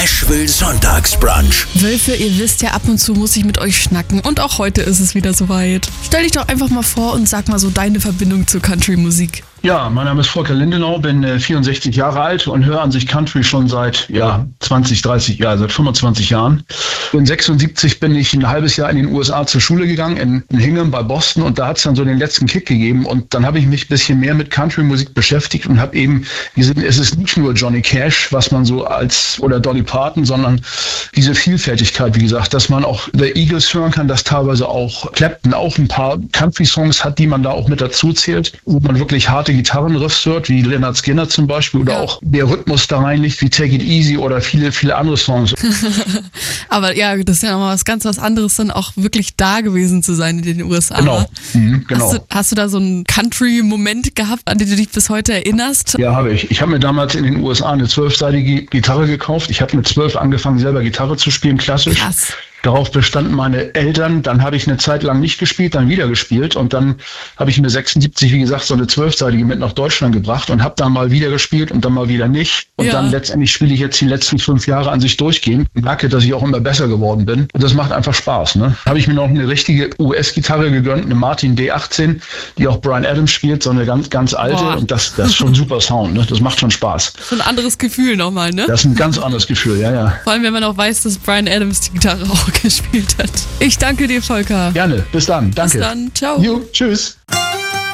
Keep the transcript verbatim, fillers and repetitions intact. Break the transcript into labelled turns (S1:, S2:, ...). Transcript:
S1: Nashville Sonntagsbrunch.
S2: Wölfe, ihr wisst ja, ab und zu muss ich mit euch schnacken und auch heute ist es wieder soweit. Stell dich doch einfach mal vor und sag mal so deine Verbindung zur Country-Musik.
S3: Ja, mein Name ist Volker Lindenau, bin äh, vierundsechzig Jahre alt und höre an sich Country schon seit ja, zwanzig, dreißig Jahren, seit fünfundzwanzig Jahren. In sechsundsiebzig bin ich ein halbes Jahr in den U S A zur Schule gegangen, in, in Hingham bei Boston, und da hat es dann so den letzten Kick gegeben und dann habe ich mich ein bisschen mehr mit Country-Musik beschäftigt und habe eben gesehen, es ist nicht nur Johnny Cash, was man so als, oder Dolly Parton, sondern diese Vielfältigkeit, wie gesagt, dass man auch The Eagles hören kann, dass teilweise auch Clapton auch ein paar Country-Songs hat, die man da auch mit dazu zählt, wo man wirklich harte Gitarrenriffs hört, wie Lynyrd Skynyrd zum Beispiel, oder ja. auch der Rhythmus da rein liegt, wie Take It Easy oder viele, viele andere Songs.
S2: Aber ja, das ist ja nochmal was ganz was anderes, dann auch wirklich da gewesen zu sein in den U S A.
S3: Genau, mhm, genau.
S2: Hast du, hast du da so einen Country-Moment gehabt, an den du dich bis heute erinnerst?
S3: Ja, habe ich. Ich habe mir damals in den U S A eine zwölfseitige Gitarre gekauft. Ich habe mit zwölf angefangen, selber Gitarre zu spielen, klassisch.
S2: Krass.
S3: Darauf bestanden meine Eltern. Dann habe ich eine Zeit lang nicht gespielt, dann wieder gespielt. Und dann habe ich mir sechsundsiebzig, wie gesagt, so eine zwölfseitige mit nach Deutschland gebracht und habe dann mal wieder gespielt und dann mal wieder nicht. Und ja. dann letztendlich spiele ich jetzt die letzten fünf Jahre an sich durchgehend und merke, dass ich auch immer besser geworden bin. Und das macht einfach Spaß. Ne? Habe ich mir noch eine richtige U S-Gitarre gegönnt, eine Martin D achtzehn, die auch Bryan Adams spielt, so eine ganz, ganz alte. Boah. Und das, das ist schon ein super Sound. Ne? Das macht schon Spaß.
S2: So ein anderes Gefühl nochmal, ne?
S3: Das ist ein ganz anderes Gefühl, ja, ja.
S2: Vor allem, wenn man auch weiß, dass Bryan Adams die Gitarre auch gespielt hat. Ich danke dir, Volker.
S3: Gerne. Bis dann. Danke.
S2: Bis dann. Ciao.
S3: Jo, tschüss.